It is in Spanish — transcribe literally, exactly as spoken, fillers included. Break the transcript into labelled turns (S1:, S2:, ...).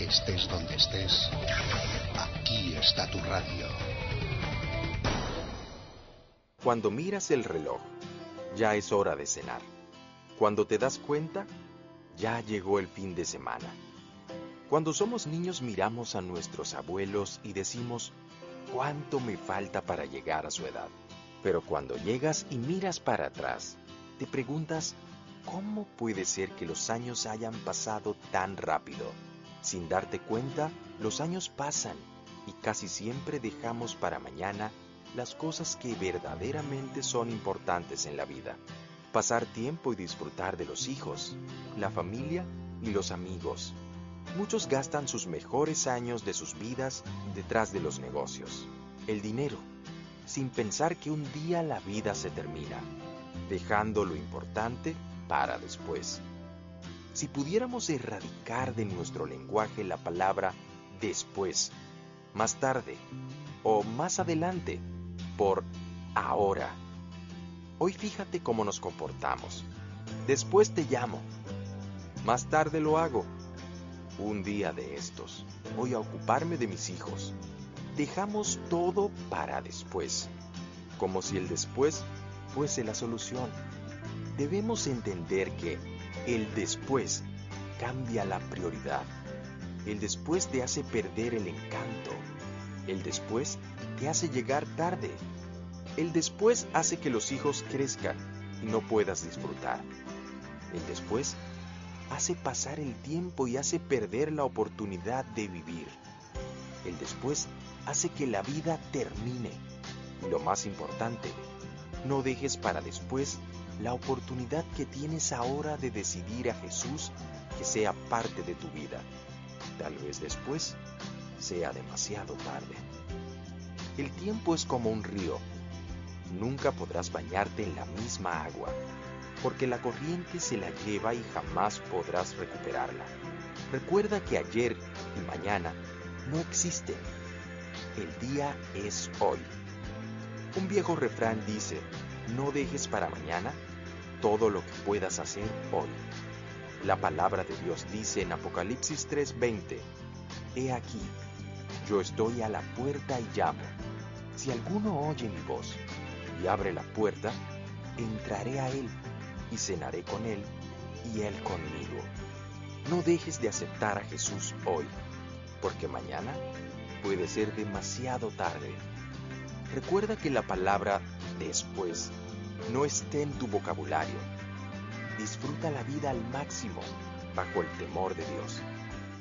S1: Estés donde estés, aquí está tu radio.
S2: Cuando miras el reloj, ya es hora de cenar. Cuando te das cuenta, ya llegó el fin de semana. Cuando somos niños miramos a nuestros abuelos y decimos, ¿cuánto me falta para llegar a su edad? Pero cuando llegas y miras para atrás, te preguntas, ¿cómo puede ser que los años hayan pasado tan rápido? Sin darte cuenta, los años pasan y casi siempre dejamos para mañana las cosas que verdaderamente son importantes en la vida. Pasar tiempo y disfrutar de los hijos, la familia y los amigos. Muchos gastan sus mejores años de sus vidas detrás de los negocios, el dinero, sin pensar que un día la vida se termina, dejando lo importante para después. Si pudiéramos erradicar de nuestro lenguaje la palabra después, más tarde o más adelante, por ahora. Hoy fíjate cómo nos comportamos. Después te llamo. Más tarde lo hago. Un día de estos, voy a ocuparme de mis hijos. Dejamos todo para después, como si el después fuese la solución. Debemos entender que el después cambia la prioridad. El después te hace perder el encanto. El después te hace llegar tarde. El después hace que los hijos crezcan y no puedas disfrutar. El después hace pasar el tiempo y hace perder la oportunidad de vivir. El después hace que la vida termine. Y lo más importante, no dejes para después la oportunidad que tienes ahora de decidir a Jesús que sea parte de tu vida. Tal vez después sea demasiado tarde. El tiempo es como un río. Nunca podrás bañarte en la misma agua, porque la corriente se la lleva y jamás podrás recuperarla. Recuerda que ayer y mañana no existen. El día es hoy. Un viejo refrán dice, no dejes para mañana todo lo que puedas hacer hoy. La palabra de Dios dice en Apocalipsis tres veinte, He aquí, yo estoy a la puerta y llamo. Si alguno oye mi voz y abre la puerta, entraré a él y cenaré con él y él conmigo. No dejes de aceptar a Jesús hoy, porque mañana puede ser demasiado tarde. Recuerda que la palabra después no esté en tu vocabulario. Disfruta la vida al máximo bajo el temor de Dios.